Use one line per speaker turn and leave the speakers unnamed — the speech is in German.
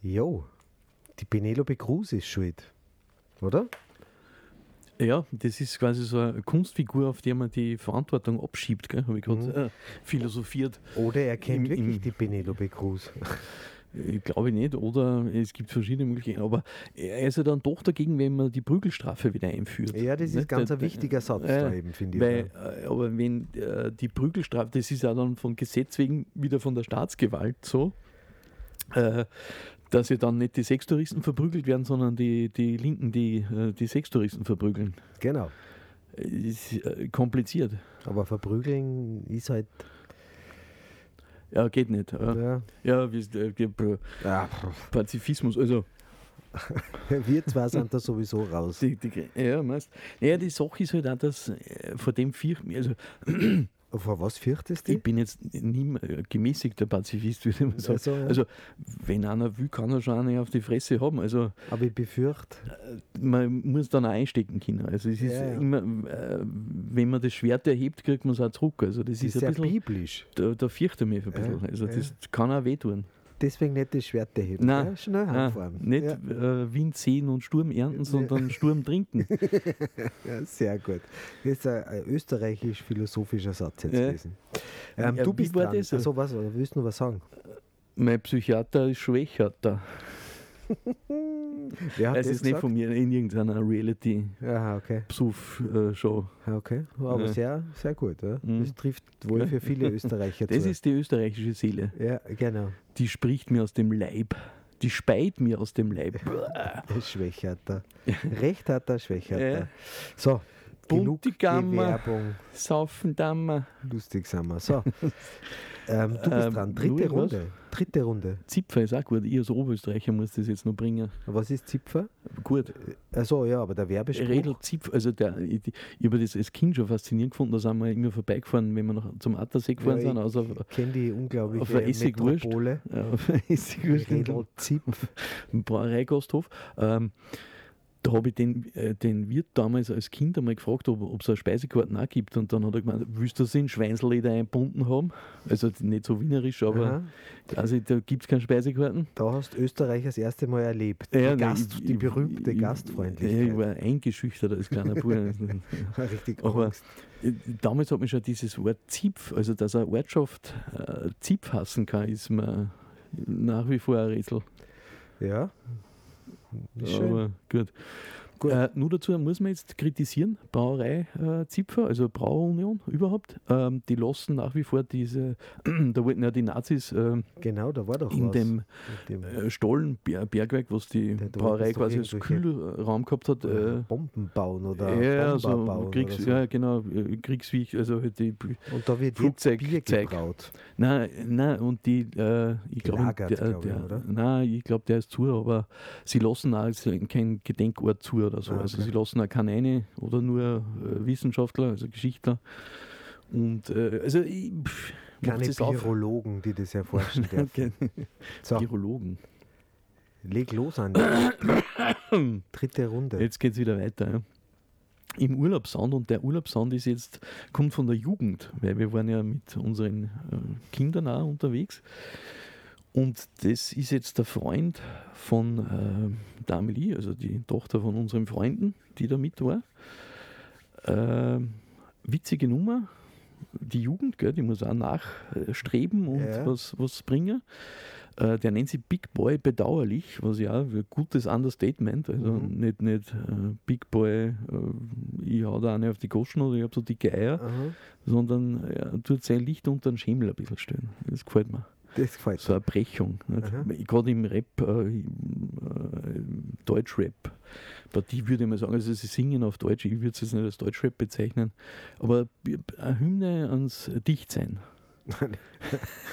Jo, die Penelope Cruz ist schuld, oder?
Ja, das ist quasi so eine Kunstfigur, auf der man die Verantwortung abschiebt, gell? Habe ich gerade philosophiert.
Oder er kennt wirklich die Penelope Cruz.
Glaube ich nicht, oder es gibt verschiedene Möglichkeiten, aber er ist ja dann doch dagegen, wenn man die Prügelstrafe wieder einführt.
Ja, das ist
nicht?
ganz ein wichtiger Satz da eben, finde ich.
Weil, aber wenn die Prügelstrafe, das ist ja dann von Gesetz wegen wieder von der Staatsgewalt so, dass ja dann nicht die Sextouristen verprügelt werden, sondern die Linken, die Sextouristen verprügeln.
Genau.
Ist kompliziert.
Aber verprügeln ist halt...
Ja, geht nicht. Pazifismus, also.
Wir zwei sind da sowieso raus.
Die Sache ist halt auch, dass vor dem fürchten wir, also.
Vor was fürchtest du?
Ich bin jetzt nie mehr gemäßigter Pazifist, würde ich mal sagen. Also, wenn einer will, kann er schon eine auf die Fresse haben. Also,
aber ich befürchte.
Man muss dann auch einstecken können. Also, es ist immer, wenn man das Schwert erhebt, kriegt man es auch zurück. Also, das ist
sehr
ein bisschen,
biblisch.
Da fürchte ich mich ein bisschen. Also, das kann auch wehtun.
Deswegen nicht das Schwert erheben.
Nein,
ja, schnell heimfahren.
Nicht Wind sehen und Sturm ernten, sondern Sturm trinken.
Ja, sehr gut. Das ist ein österreichisch-philosophischer Satz jetzt gewesen. Du bist dran.
Das?
Also, was, willst du noch was sagen?
Mein Psychiater ist Schwächerter. Es ist nicht von mir in irgendeiner Reality-Psuff-Show.
Okay, aber sehr, sehr gut. Ja? Das trifft wohl für viele Österreicher zu.
Das ist die österreichische Seele.
Ja, genau.
Die spricht mir aus dem Leib. Die speit mir aus dem Leib.
Schwächerter. Recht hat er, Schwächerter. So, genug Werbung.
Saufendammer.
Lustig sind wir. So, du bist dran. Dritte Runde.
Zipfer ist auch gut. Ich als Oberösterreicher muss das jetzt noch bringen.
Was ist Zipfer?
Gut.
Achso, ja, aber der Werbespruch.
Redl Zipfer, also ich habe das als Kind schon faszinierend gefunden, da sind wir immer vorbeigefahren, wenn wir noch zum Attersee gefahren sind. Also
ich kenne die unglaubliche
auf der Essigwurst.
Auf der Essigwurst.
Redl Zipf. Im Brauereigasthof. Da habe ich den Wirt damals als Kind einmal gefragt, ob es eine Speisekarten auch gibt. Und dann hat er gemeint, willst du das in Schweinsleder einbunden haben? Also nicht so wienerisch, aber also, da gibt es keine Speisekarten.
Da hast du Österreich das erste Mal erlebt. Die berühmte Gastfreundlichkeit.
Ich war eingeschüchtert als kleiner Bub.
Richtig
aber
Angst.
Damals hat mich schon dieses Wort Zipf, also dass eine Ortschaft Zipf hassen kann, ist mir nach wie vor ein Rätsel.
Ja.
Aber gut. Nur dazu muss man jetzt kritisieren, Brauerei Zipfer, also Brauunion überhaupt, die lassen nach wie vor diese, da wollten ja die Nazis
genau, da war doch
in dem Stollen Bergwerk, was die Brauerei quasi als Kühlraum gehabt hat.
Bomben bauen oder
Bomber bauen. Ja, genau, Kriegswicht, also halt die
und da wird
Flugzeug
Bier gebraut.
Nein, und die, ich glaube, der ist zu, aber sie lassen auch kein Gedenkort zu oder so. Also sie lassen auch keine eine oder nur Wissenschaftler, also Geschichtler. Und also
keine Virologen, die das erforschen dürfen.
So. Virologen.
Leg los an. Dritte Runde.
Jetzt geht es wieder weiter. Ja. Im Urlaubssound, und der Urlaubssound kommt von der Jugend, weil wir waren ja mit unseren Kindern auch unterwegs. Und das ist jetzt der Freund von der Amelie, also die Tochter von unseren Freunden, die da mit war. Witzige Nummer, die Jugend, gell, die muss auch nachstreben und was bringen. Der nennt sich Big Boy bedauerlich, was ja ein gutes Understatement, also nicht Big Boy, ich hau da eine auf die Goschen oder ich habe so dicke Eier, sondern tut sein Licht unter den Schemel ein bisschen stellen. Das gefällt mir.
Das gefällt mir.
So eine Brechung. Gerade im Rap, Deutschrap, die würde ich mal sagen, also sie singen auf Deutsch, ich würde es jetzt nicht als Deutschrap bezeichnen, aber eine Hymne ans Dichtsein.